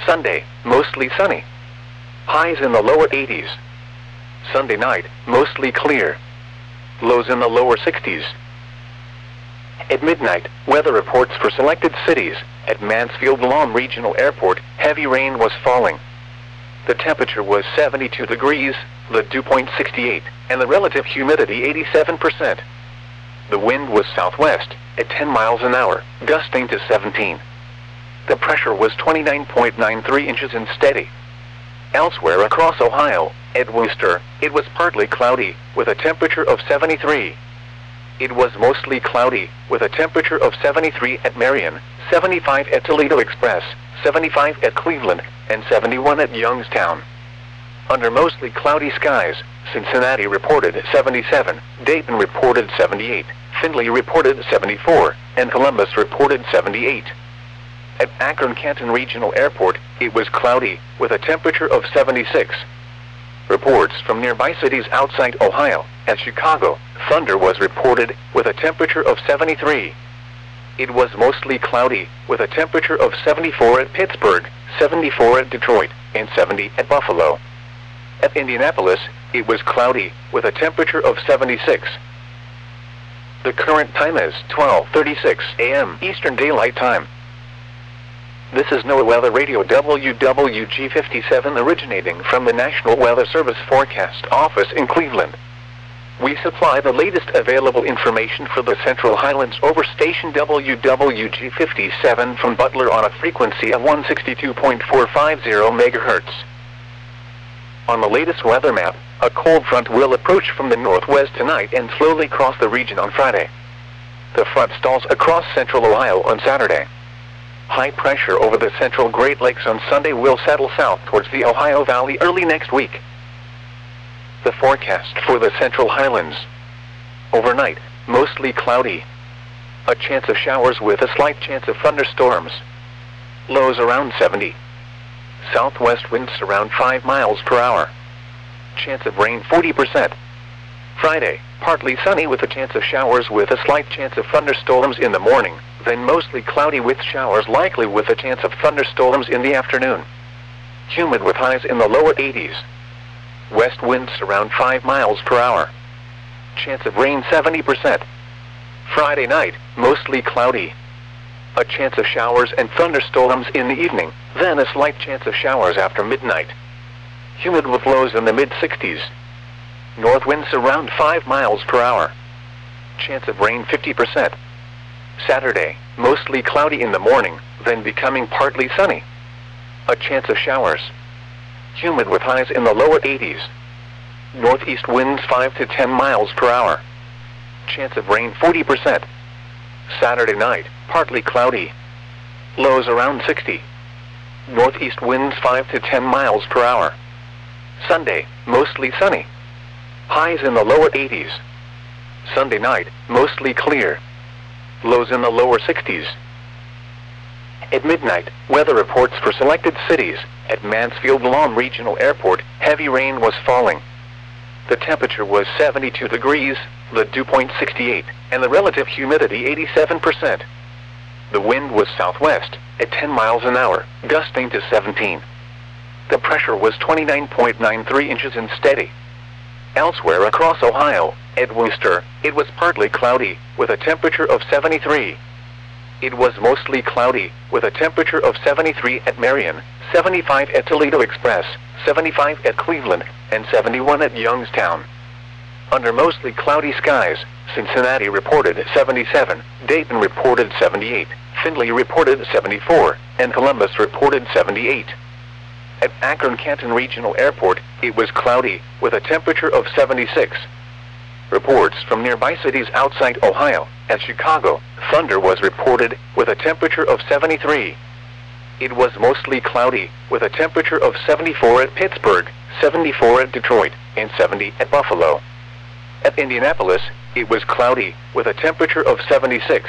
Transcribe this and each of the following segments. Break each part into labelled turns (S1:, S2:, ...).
S1: Sunday, mostly sunny. Highs in the lower 80s. Sunday night, mostly clear. Lows in the lower 60s. At midnight, weather reports for selected cities. At Mansfield-Lamb Regional Airport, heavy rain was falling. The temperature was 72 degrees, the dew point 68, and the relative humidity 87%. The wind was southwest, at 10 miles an hour, gusting to 17. The pressure was 29.93 inches and steady. Elsewhere across Ohio, at Wooster, it was partly cloudy, with a temperature of 73. It was mostly cloudy, with a temperature of 73 at Marion, 75 at Toledo Express, 75 at Cleveland, and 71 at Youngstown. Under mostly cloudy skies, Cincinnati reported 77, Dayton reported 78, Findlay reported 74, and Columbus reported 78. At Akron-Canton Regional Airport, it was cloudy, with a temperature of 76. Reports from nearby cities outside Ohio, at Chicago, thunder was reported, with a temperature of 73. It was mostly cloudy, with a temperature of 74 at Pittsburgh, 74 at Detroit, and 70 at Buffalo. At Indianapolis, it was cloudy, with a temperature of 76. The current time is 12:36 a.m. Eastern Daylight Time. This is NOAA Weather Radio WWG57 originating from the National Weather Service Forecast Office in Cleveland. We supply the latest available information for the Central Highlands over station WWG57 from Butler on a frequency of 162.450 MHz. On the latest weather map, a cold front will approach from the northwest tonight and slowly cross the region on Friday. The front stalls across central Ohio on Saturday. High pressure over the central Great Lakes on Sunday will settle south towards the Ohio Valley early next week. The forecast for the Central Highlands. Overnight, mostly cloudy. A chance of showers with a slight chance of thunderstorms. Lows around 70. Southwest winds around 5 miles per hour. Chance of rain 40%. Friday, partly sunny with a chance of showers with a slight chance of thunderstorms in the morning, then mostly cloudy with showers likely with a chance of thunderstorms in the afternoon. Humid with highs in the lower 80s. West winds around 5 miles per hour. Chance of rain 70%. Friday night, mostly cloudy. A chance of showers and thunderstorms in the evening, then a slight chance of showers after midnight. Humid with lows in the mid-60s. North winds around 5 miles per hour. Chance of rain 50%. Saturday, mostly cloudy in the morning, then becoming partly sunny. A chance of showers. Humid with highs in the lower 80s. Northeast winds 5 to 10 miles per hour. Chance of rain 40%. Saturday night, partly cloudy. Lows around 60. Northeast winds 5 to 10 miles per hour. Sunday, mostly sunny. Highs in the lower 80s. Sunday night, mostly clear. Lows in the lower 60s. At midnight, weather reports for selected cities. At Mansfield-Lamb Regional Airport, heavy rain was falling. The temperature was 72 degrees, the dew point 68, and the relative humidity 87%. The wind was southwest, at 10 miles an hour, gusting to 17. The pressure was 29.93 inches and steady. Elsewhere across Ohio, at Wooster, it was partly cloudy, with a temperature of 73. It was mostly cloudy, with a temperature of 73 at Marion, 75 at Toledo Express, 75 at Cleveland, and 71 at Youngstown. Under mostly cloudy skies, Cincinnati reported 77, Dayton reported 78, Findlay reported 74, and Columbus reported 78. At Akron-Canton Regional Airport, it was cloudy, with a temperature of 76. Reports from nearby cities outside Ohio, at Chicago, thunder was reported, with a temperature of 73. It was mostly cloudy, with a temperature of 74 at Pittsburgh, 74 at Detroit, and 70 at Buffalo. At Indianapolis, it was cloudy, with a temperature of 76.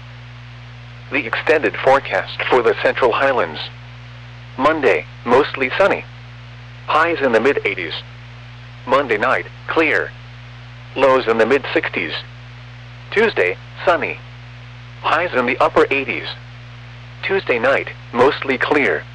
S1: The extended forecast for the Central Highlands. Monday, mostly sunny. Highs in the mid-80s. Monday night, clear. Lows in the mid-60s. Tuesday, sunny. Highs in the upper 80s. Tuesday night, mostly clear.